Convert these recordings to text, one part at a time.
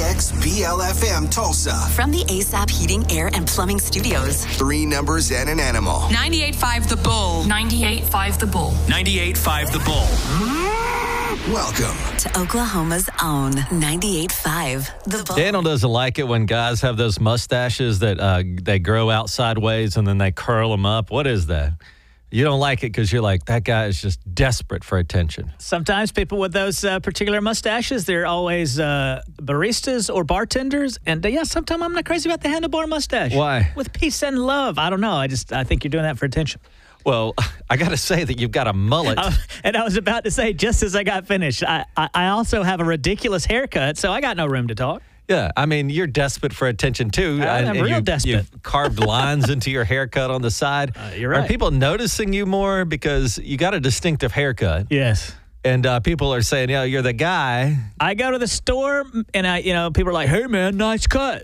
WXBL-FM Tulsa. From the ASAP Heating, Air, and Plumbing Studios. 3 numbers and an animal. 98.5 The Bull. 98.5 The Bull. 98.5 The Bull. Welcome To Oklahoma's own 98.5 The Bull. Daniel doesn't like it when guys have those mustaches that they grow out sideways and then they curl them up. What is that? You don't like it because you're like, that guy is just desperate for attention. Sometimes people with those particular mustaches, they're always baristas or bartenders. And sometimes I'm not crazy about the handlebar mustache. Why? With peace and love. I don't know. I think you're doing that for attention. Well, I got to say that you've got a mullet. And I was about to say, just as I got finished, I also have a ridiculous haircut, so I got no room to talk. Yeah, I mean, you're desperate for attention, too. I'm real desperate. You've carved lines into your haircut on the side. You're right. Are people noticing you more because you got a distinctive haircut? Yes. And people are saying, yeah, you're the guy. I go to the store, and people are like, hey, man, nice cut.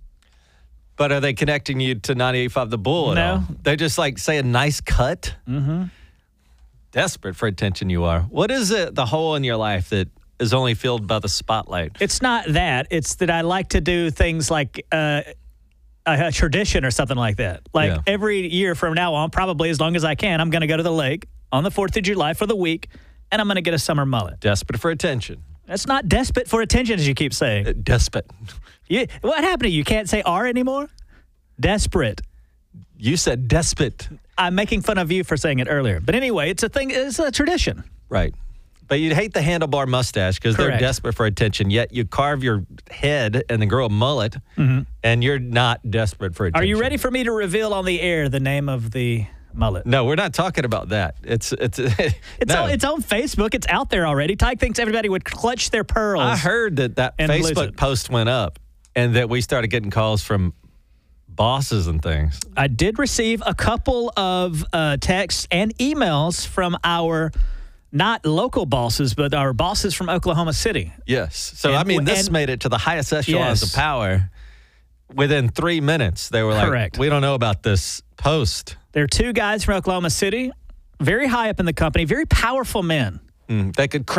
But are they connecting you to 98.5 The Bull at all? They just say a nice cut? Mm-hmm. Desperate for attention you are. What is it, the hole in your life that is only filled by the spotlight? It's not that. It's that I like to do things like a tradition or something like that. Every year from now on, probably as long as I can, I'm going to go to the lake on the 4th of July for the week, and I'm going to get a summer mullet. Desperate for attention. That's not desperate for attention, as you keep saying. Despot. What happened to you? You can't say R anymore? Desperate. You said despot. I'm making fun of you for saying it earlier. But anyway, it's a thing. It's a tradition. Right. But you'd hate the handlebar mustache because they're desperate for attention, yet you carve your head and then grow a mullet, and you're not desperate for attention. Are you ready for me to reveal on the air the name of the mullet? No, we're not talking about that. It's on Facebook. It's out there already. Tyke thinks everybody would clutch their pearls. I heard that Facebook post went up and that we started getting calls from bosses and things. I did receive a couple of texts and emails from our not local bosses, but our bosses from Oklahoma City. Yes. So, this made it to the highest echelons of power. Within 3 minutes, they were like, we don't know about this post. There are 2 guys from Oklahoma City, very high up in the company, very powerful men. They could